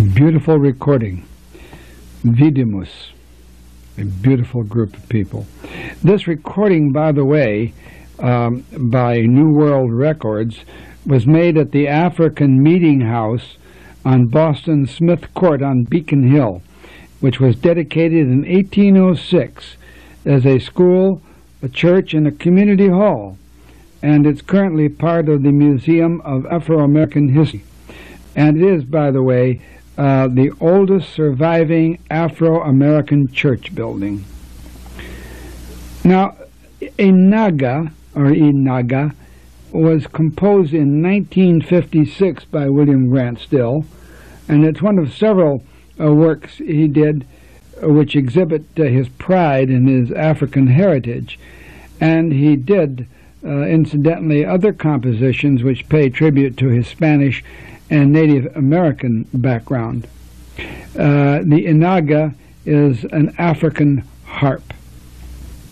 beautiful recording. Vidimus, a beautiful group of people. This recording, by the way, by New World Records, was made at the African Meeting House on Boston's Smith Court on Beacon Hill, which was dedicated in 1806 as a school, a church, and a community hall, and it's currently part of the Museum of Afro-American History. And it is, by the way, the oldest surviving Afro-American church building. Now, Inaga was composed in 1956 by William Grant Still, and it's one of several works he did which exhibit his pride in his African heritage. And he did, incidentally, other compositions which pay tribute to his Spanish and Native American background. The Inaga is an African harp.